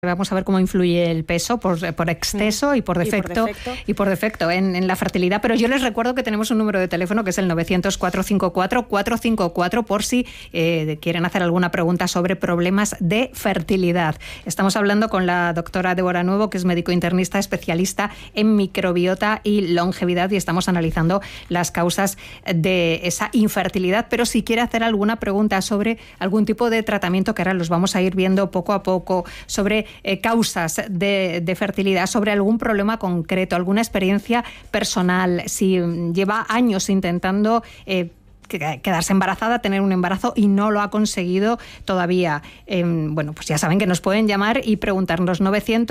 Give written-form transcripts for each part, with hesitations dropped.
Vamos a ver cómo influye el peso por exceso y por defecto en la fertilidad. Pero yo les recuerdo que tenemos un número de teléfono que es el 900-454-454 por si quieren hacer alguna pregunta sobre problemas de fertilidad. Estamos hablando con la doctora Débora Nuevo, que es médico internista especialista en microbiota y longevidad, y estamos analizando las causas de esa infertilidad. Pero si quiere hacer alguna pregunta sobre algún tipo de tratamiento, que ahora los vamos a ir viendo poco a poco, sobre causas de fertilidad, sobre algún problema concreto, alguna experiencia personal, si lleva años intentando quedarse embarazada, tener un embarazo y no lo ha conseguido todavía. Bueno, pues ya saben que nos pueden llamar y preguntarnos.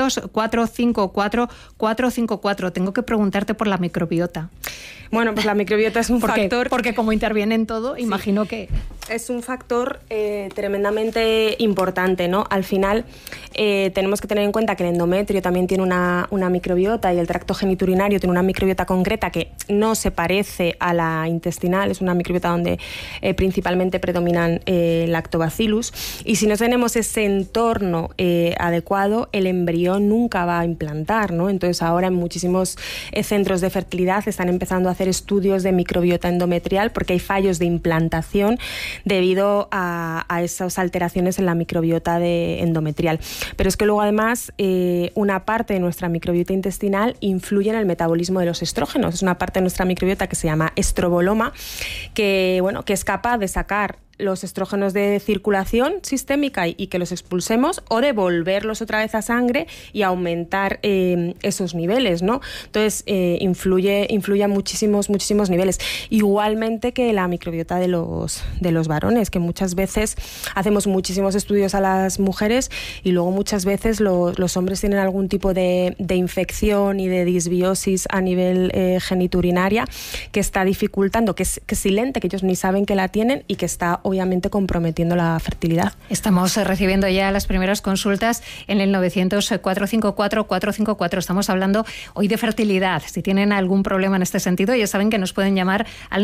900-454-454. Tengo que preguntarte por la microbiota. Bueno, pues la microbiota es un factor... Porque como interviene en todo, sí, imagino que... Es un factor tremendamente importante, ¿no? Al final tenemos que tener en cuenta que el endometrio también tiene una microbiota, y el tracto genitourinario tiene una microbiota concreta que no se parece a la intestinal. Es una microbiota donde principalmente predominan lactobacillus, y si no tenemos ese entorno adecuado, el embrión nunca va a implantar, ¿no? Entonces ahora en muchísimos centros de fertilidad están empezando a hacer estudios de microbiota endometrial porque hay fallos de implantación debido a esas alteraciones en la microbiota endometrial. Pero es que luego además una parte de nuestra microbiota intestinal influye en el metabolismo de los estrógenos. Es una parte de nuestra microbiota que se llama estroboloma, que es capaz de sacar los estrógenos de circulación sistémica y que los expulsemos, o devolverlos otra vez a sangre y aumentar esos niveles, ¿no? Entonces influye a muchísimos niveles. Igualmente que la microbiota de los varones, que muchas veces hacemos muchísimos estudios a las mujeres y luego muchas veces los hombres tienen algún tipo de infección y de disbiosis a nivel genitourinaria que está dificultando, que es silente, que ellos ni saben que la tienen y que está obviamente comprometiendo la fertilidad. Estamos recibiendo ya las primeras consultas en el 900-454-454. Estamos hablando hoy de fertilidad. Si tienen algún problema en este sentido, ya saben que nos pueden llamar al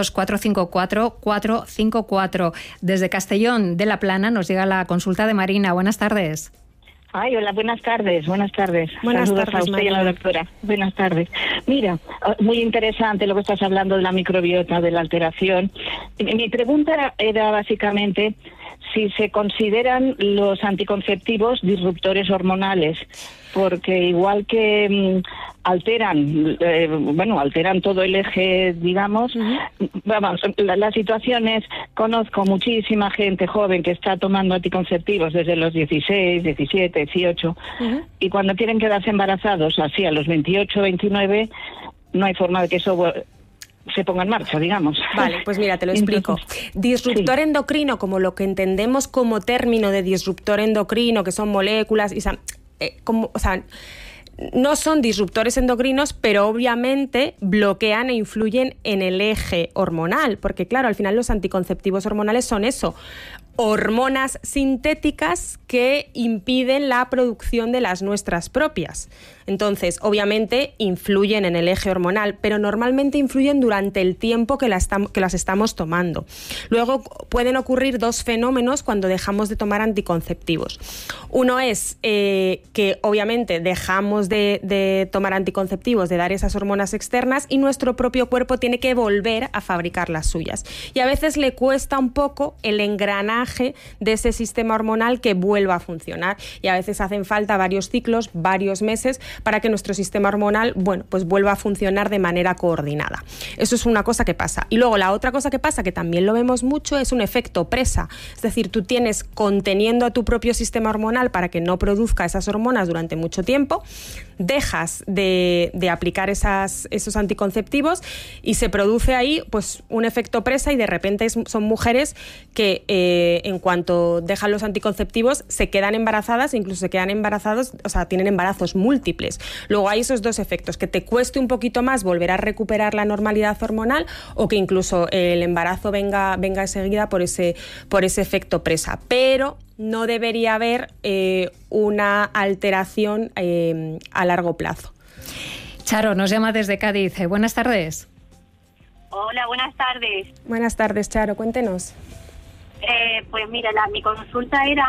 900-454-454. Desde Castellón de la Plana nos llega la consulta de Marina. Buenas tardes. Ay, hola, buenas tardes. Buenas Saludos tardes, a usted María. y a la doctora. Buenas tardes. Mira, muy interesante lo que estás hablando de la microbiota, de la alteración. Mi pregunta era básicamente si se consideran los anticonceptivos disruptores hormonales, porque igual que alteran todo el eje, digamos. Vamos, la situación es, conozco muchísima gente joven que está tomando anticonceptivos desde los 16, 17, 18, y cuando tienen que quedarse embarazados, así a los 28, 29, no hay forma de que eso se ponga en marcha, digamos. Vale, pues mira, te lo explico. Disruptor endocrino, como lo que entendemos como término de disruptor endocrino, que son moléculas, no son disruptores endocrinos, pero obviamente bloquean e influyen en el eje hormonal, porque claro, al final los anticonceptivos hormonales son eso, hormonas sintéticas que impiden la producción de las nuestras propias. Entonces, obviamente, influyen en el eje hormonal, pero normalmente influyen durante el tiempo que las estamos tomando. Luego pueden ocurrir dos fenómenos cuando dejamos de tomar anticonceptivos. Uno es que, obviamente, dejamos de tomar anticonceptivos, de dar esas hormonas externas, y nuestro propio cuerpo tiene que volver a fabricar las suyas. Y a veces le cuesta un poco el engranaje de ese sistema hormonal que vuelva a funcionar. Y a veces hacen falta varios ciclos, varios meses, para que nuestro sistema hormonal, pues vuelva a funcionar de manera coordinada. Eso es una cosa que pasa. Y luego la otra cosa que pasa, que también lo vemos mucho, es un efecto presa. Es decir, tú tienes conteniendo a tu propio sistema hormonal para que no produzca esas hormonas durante mucho tiempo, dejas de aplicar esos anticonceptivos y se produce ahí pues un efecto presa, y de repente son mujeres que en cuanto dejan los anticonceptivos se quedan embarazadas, incluso se quedan embarazados, o sea, tienen embarazos múltiples. Luego hay esos dos efectos, que te cueste un poquito más volver a recuperar la normalidad hormonal, o que incluso el embarazo venga enseguida por ese efecto presa. Pero no debería haber una alteración a largo plazo. Charo nos llama desde Cádiz. Buenas tardes. Hola, buenas tardes. Buenas tardes, Charo, cuéntenos. Pues mira, mi consulta era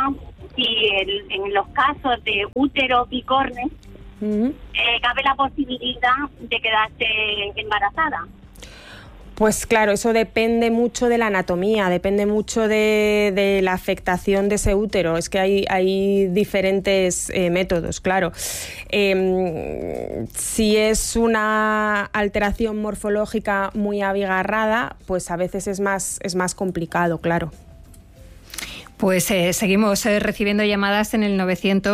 si en los casos de útero bicorne cabe la posibilidad de quedarse embarazada. Pues claro, eso depende mucho de la anatomía, depende mucho de la afectación de ese útero. Es que hay diferentes métodos, claro. Si es una alteración morfológica muy abigarrada, pues a veces es más complicado, claro. Pues seguimos recibiendo llamadas en el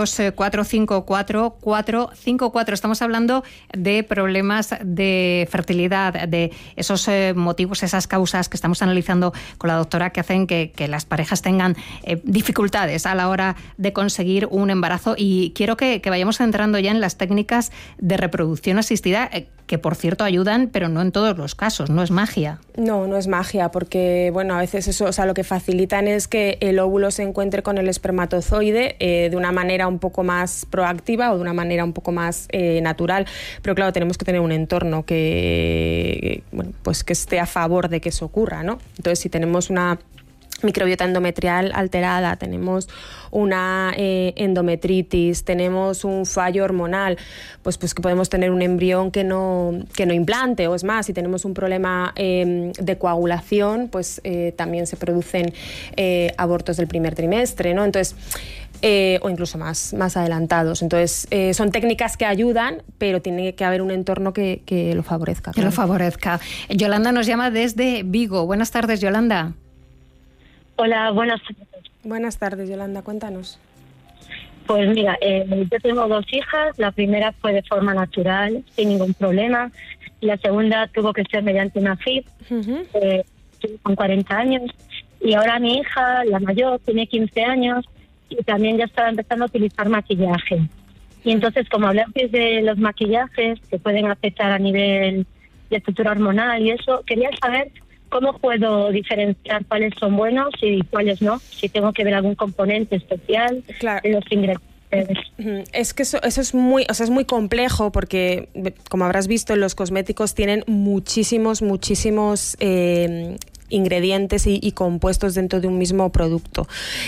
900-454-454. Estamos hablando de problemas de fertilidad, de esos motivos, esas causas que estamos analizando con la doctora que hacen que las parejas tengan dificultades a la hora de conseguir un embarazo. Y quiero que vayamos entrando ya en las técnicas de reproducción asistida, que por cierto ayudan, pero no en todos los casos, no es magia. No es magia, porque bueno, a veces eso, o sea, lo que facilitan es que el óvulo se encuentre con el espermatozoide de una manera un poco más proactiva o de una manera un poco más natural, pero claro, tenemos que tener un entorno que esté a favor de que eso ocurra, ¿no? Entonces, si tenemos una microbiota endometrial alterada, tenemos una endometritis, tenemos un fallo hormonal, pues que podemos tener un embrión que no implante, o es más, si tenemos un problema de coagulación, pues también se producen abortos del primer trimestre, ¿no? Entonces, o incluso más adelantados. Entonces, son técnicas que ayudan, pero tiene que haber un entorno que lo favorezca. Que lo favorezca. Yolanda nos llama desde Vigo. Buenas tardes, Yolanda. Hola, buenas tardes. Buenas tardes, Yolanda, cuéntanos. Pues mira, yo tengo 2 hijas. La primera fue de forma natural, sin ningún problema. La segunda tuvo que ser mediante una FIV, con 40 años. Y ahora mi hija, la mayor, tiene 15 años y también ya estaba empezando a utilizar maquillaje. Y entonces, como hablasteis de los maquillajes que pueden afectar a nivel de estructura hormonal y eso, quería saber ¿cómo puedo diferenciar cuáles son buenos y cuáles no? Si tengo que ver algún componente especial en los ingredientes. Es que eso es muy complejo porque, como habrás visto, los cosméticos tienen muchísimos ingredientes y compuestos dentro de un mismo producto.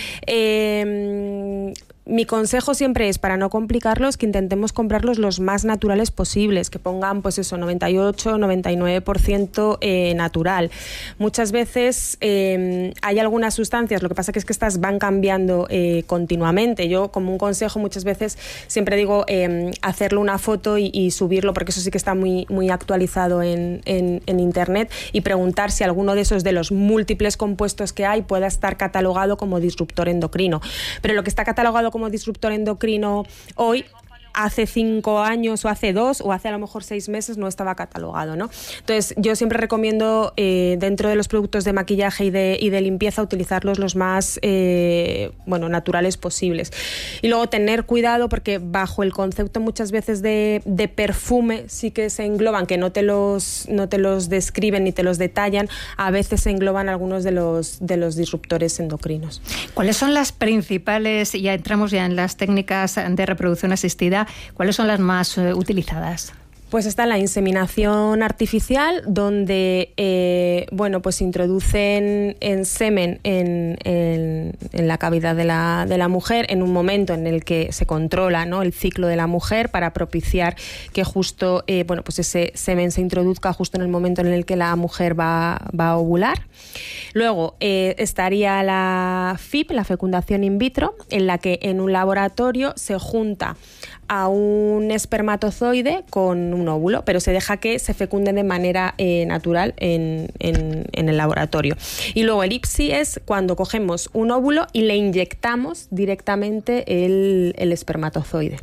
Mi consejo siempre es, para no complicarlos, que intentemos comprarlos los más naturales posibles, que pongan 98, 99% natural. Muchas veces hay algunas sustancias, lo que pasa que es que estas van cambiando continuamente. Yo, como un consejo, muchas veces siempre digo hacerle una foto y subirlo, porque eso sí que está muy actualizado en internet, y preguntar si alguno de esos, de los múltiples compuestos que hay, pueda estar catalogado como disruptor endocrino. Pero lo que está catalogado como disruptor endocrino hoy, hace 5 años o hace 2 o hace a lo mejor 6 meses no estaba catalogado, ¿no? Entonces, yo siempre recomiendo dentro de los productos de maquillaje y de limpieza utilizarlos los más naturales posibles. Y luego tener cuidado, porque bajo el concepto muchas veces de perfume sí que se engloban, que no te los describen ni te los detallan, a veces se engloban algunos de los disruptores endocrinos. ¿Cuáles son las principales, ya entramos ya en las técnicas de reproducción asistida, cuáles son las más utilizadas? Pues está la inseminación artificial, donde pues introducen en semen en la cavidad de la mujer en un momento en el que se controla, ¿no?, el ciclo de la mujer, para propiciar que justo pues ese semen se introduzca justo en el momento en el que la mujer va a ovular. Luego estaría la FIV, la fecundación in vitro, en la que en un laboratorio se junta a un espermatozoide con un óvulo, pero se deja que se fecunde de manera natural en el laboratorio. Y luego el IPSI es cuando cogemos un óvulo y le inyectamos directamente el espermatozoide.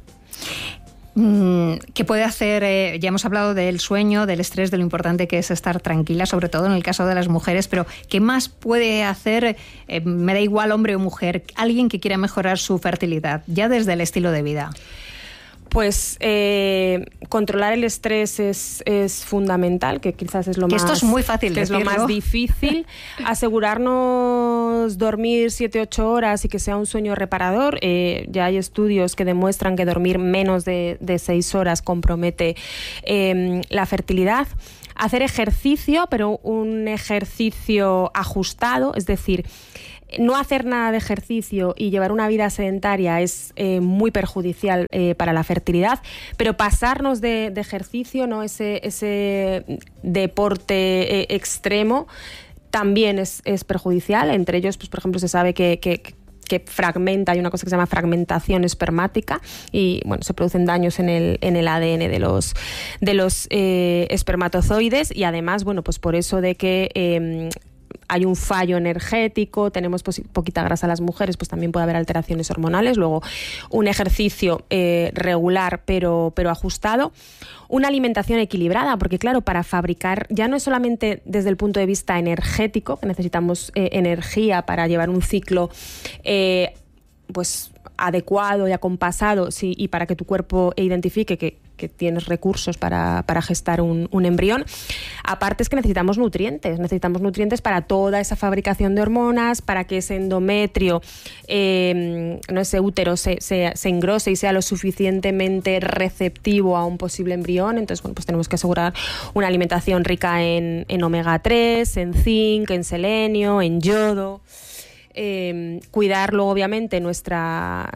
¿Qué puede hacer? Ya hemos hablado del sueño, del estrés, de lo importante que es estar tranquila, sobre todo en el caso de las mujeres, pero ¿qué más puede hacer, me da igual hombre o mujer, alguien que quiera mejorar su fertilidad, ya desde el estilo de vida? Pues controlar el estrés es fundamental, que quizás es lo más... Esto es muy fácil que decirlo. Es lo más difícil. Asegurarnos dormir 7-8 horas y que sea un sueño reparador. Ya hay estudios que demuestran que dormir menos de 6 horas compromete la fertilidad. Hacer ejercicio, pero un ejercicio ajustado, es decir, no hacer nada de ejercicio y llevar una vida sedentaria es muy perjudicial para la fertilidad, pero pasarnos de ejercicio, ¿no? ese deporte extremo también es perjudicial. Entre ellos, pues, por ejemplo, se sabe que fragmenta, hay una cosa que se llama fragmentación espermática y bueno, se producen daños en el ADN de los espermatozoides, y además, bueno, pues por eso de que hay un fallo energético, tenemos poquita grasa las mujeres, pues también puede haber alteraciones hormonales. Luego, un ejercicio regular pero ajustado. Una alimentación equilibrada, porque claro, para fabricar, ya no es solamente desde el punto de vista energético, que necesitamos energía para llevar un ciclo pues adecuado y acompasado, sí, y para que tu cuerpo identifique que tienes recursos para gestar un embrión. Aparte es que necesitamos nutrientes para toda esa fabricación de hormonas, para que ese endometrio, ese útero se engrose y sea lo suficientemente receptivo a un posible embrión. Entonces, bueno, pues tenemos que asegurar una alimentación rica en omega 3, en zinc, en selenio, en yodo. Cuidarlo, obviamente, nuestra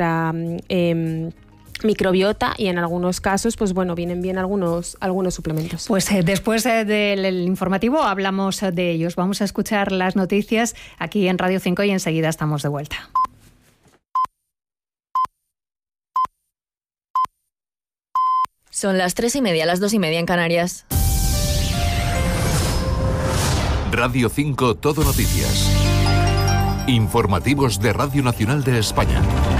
microbiota, y en algunos casos, pues bueno, vienen bien algunos suplementos. Pues después del informativo hablamos de ellos. Vamos a escuchar las noticias aquí en Radio 5 y enseguida estamos de vuelta. Son las 3:30, las 2:30 en Canarias. Radio 5 Todo Noticias. Informativos de Radio Nacional de España.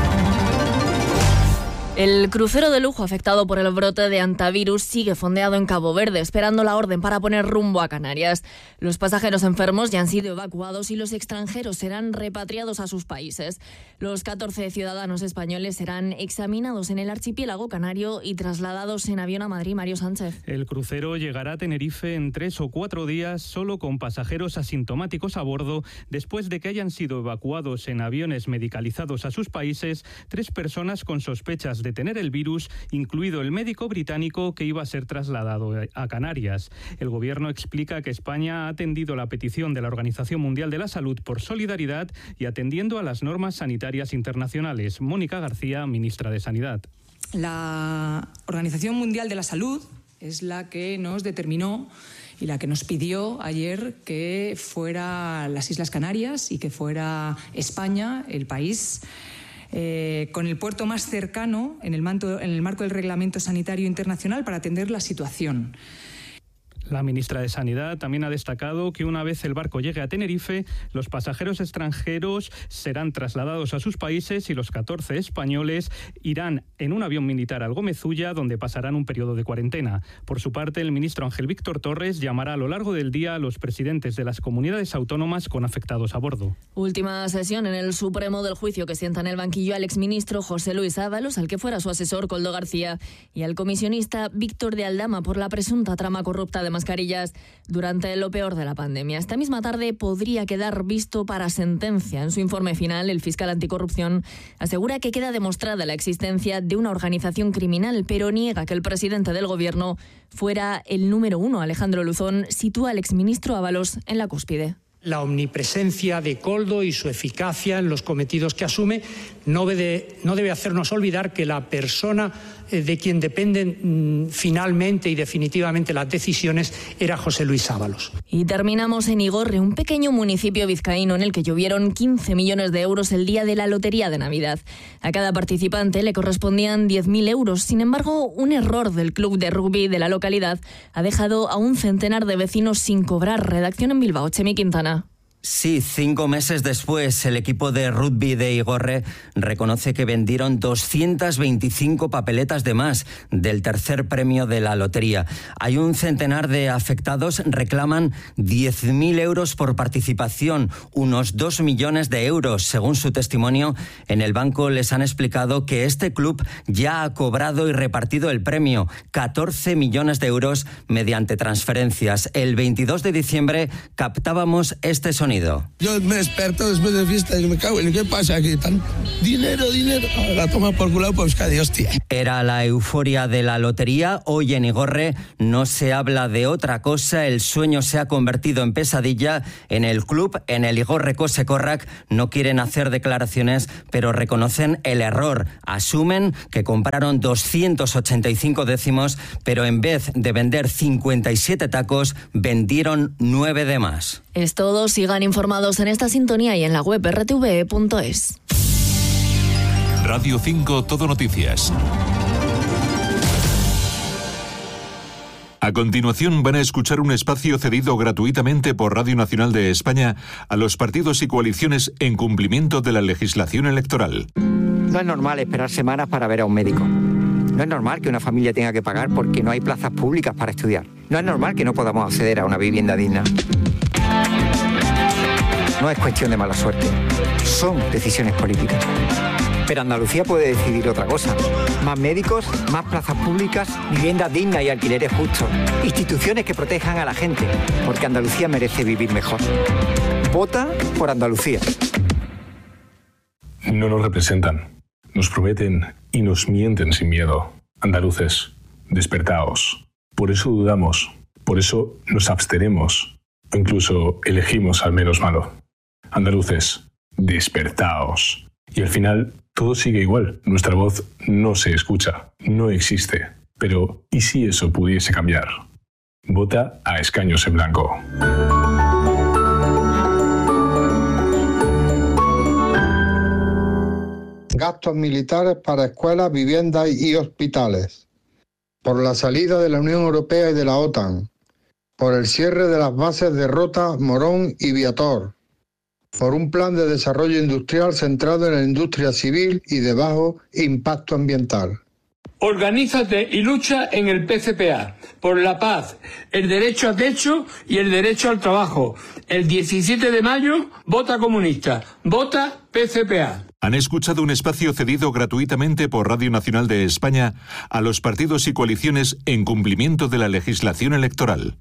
El crucero de lujo afectado por el brote de hantavirus sigue fondeado en Cabo Verde, esperando la orden para poner rumbo a Canarias. Los pasajeros enfermos ya han sido evacuados y los extranjeros serán repatriados a sus países. Los 14 ciudadanos españoles serán examinados en el archipiélago canario y trasladados en avión a Madrid. Mario Sánchez. El crucero llegará a Tenerife en 3 o 4 días, solo con pasajeros asintomáticos a bordo, después de que hayan sido evacuados en aviones medicalizados a sus países 3 personas con sospechas de tener el virus, incluido el médico británico que iba a ser trasladado a Canarias. El gobierno explica que España ha atendido la petición de la Organización Mundial de la Salud por solidaridad y atendiendo a las normas sanitarias internacionales. Mónica García, ministra de Sanidad. La Organización Mundial de la Salud es la que nos determinó y la que nos pidió ayer que fuera las Islas Canarias y que fuera España el país con el puerto más cercano en el marco del Reglamento Sanitario Internacional para atender la situación. La ministra de Sanidad también ha destacado que una vez el barco llegue a Tenerife, los pasajeros extranjeros serán trasladados a sus países y los 14 españoles irán en un avión militar al Gómez Ulla, donde pasarán un periodo de cuarentena. Por su parte, el ministro Ángel Víctor Torres llamará a lo largo del día a los presidentes de las comunidades autónomas con afectados a bordo. Última sesión en el Supremo del juicio que sienta en el banquillo al exministro José Luis Ábalos, al que fuera su asesor Koldo García, y al comisionista Víctor de Aldama por la presunta trama corrupta de mascarillas durante lo peor de la pandemia. Esta misma tarde podría quedar visto para sentencia. En su informe final, el fiscal anticorrupción asegura que queda demostrada la existencia de una organización criminal, pero niega que el presidente del gobierno fuera el número 1. Alejandro Luzón sitúa al exministro Ábalos en la cúspide. La omnipresencia de Koldo y su eficacia en los cometidos que asume no debe hacernos olvidar que la persona de quien dependen finalmente y definitivamente las decisiones era José Luis Ábalos. Y terminamos en Igorre, un pequeño municipio vizcaíno en el que llovieron 15 millones de euros el día de la lotería de Navidad. A cada participante le correspondían 10.000 euros. Sin embargo, un error del club de rugby de la localidad ha dejado a un centenar de vecinos sin cobrar. Redacción en Bilbao, Chemi Quintana. Sí, 5 meses después, el equipo de rugby de Igorre reconoce que vendieron 225 papeletas de más del tercer premio de la lotería. Hay un centenar de afectados, reclaman 10.000 euros por participación, unos 2 millones de euros. Según su testimonio, en el banco les han explicado que este club ya ha cobrado y repartido el premio, 14 millones de euros mediante transferencias. El 22 de diciembre captábamos este sonido. sonido. Yo me desperto después de fiesta y me cago en ¿qué pasa aquí? Tan dinero. La toma por culo para Euskadi, hostia. Era la euforia de la lotería. Hoy en Igorre no se habla de otra cosa. El sueño se ha convertido en pesadilla. En el club, en el Igorre Kosekorrak, no quieren hacer declaraciones, pero reconocen el error. Asumen que compraron 285 décimos, pero en vez de vender 57 tacos, vendieron 9 de más. Es todo. Sigan informados en esta sintonía y en la web rtve.es. Radio 5 Todo Noticias. A continuación van a escuchar un espacio cedido gratuitamente por Radio Nacional de España a los partidos y coaliciones en cumplimiento de la legislación electoral. No es normal esperar semanas para ver a un médico. No es normal que una familia tenga que pagar porque no hay plazas públicas para estudiar. No es normal que no podamos acceder a una vivienda digna. No es cuestión de mala suerte. Son decisiones políticas. Pero Andalucía puede decidir otra cosa. Más médicos, más plazas públicas, viviendas dignas y alquileres justos. Instituciones que protejan a la gente, porque Andalucía merece vivir mejor. Vota por Andalucía. No nos representan, nos prometen y nos mienten sin miedo. Andaluces, despertaos. Por eso dudamos, por eso nos abstenemos, o incluso elegimos al menos malo. Andaluces, despertaos. Y al final todo sigue igual. Nuestra voz no se escucha, no existe. Pero, ¿y si eso pudiese cambiar? Vota a escaños en blanco. Gastos militares para escuelas, viviendas y hospitales. Por la salida de la Unión Europea y de la OTAN. Por el cierre de las bases de Rota, Morón y Viator. Por un plan de desarrollo industrial centrado en la industria civil y de bajo impacto ambiental. Organízate y lucha en el PCPA, por la paz, el derecho a techo y el derecho al trabajo. El 17 de mayo, vota comunista, vota PCPA. Han escuchado un espacio cedido gratuitamente por Radio Nacional de España a los partidos y coaliciones en cumplimiento de la legislación electoral.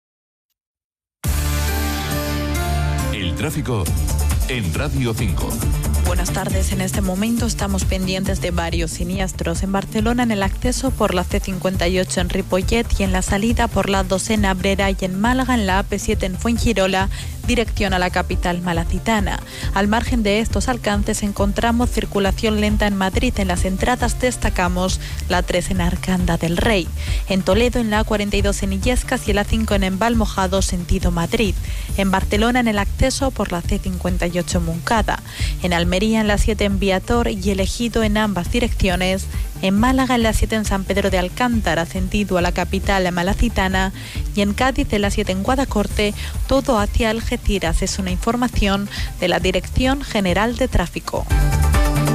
El tráfico en Radio 5. Buenas tardes. En este momento estamos pendientes de varios siniestros. En Barcelona, en el acceso por la C58 en Ripollet y en la salida por la 2 en Abrera, y en Málaga, en la AP7 en Fuengirola, dirección a la capital malacitana. Al margen de estos alcances encontramos circulación lenta en Madrid. En las entradas destacamos la 3 en Arcanda del Rey. En Toledo, en la A42 en Illescas y la 5 en Embalmojado, sentido Madrid. En Barcelona, en el acceso por la C58 Moncada. En Almería, en la 7 en Viator y El Ejido, en ambas direcciones. En Málaga, en la 7 en San Pedro de Alcántara, sentido a la capital malacitana. Y en Cádiz, en la 7 en Guadacorte, todo hacia Algeciras. Es una información de la Dirección General de Tráfico.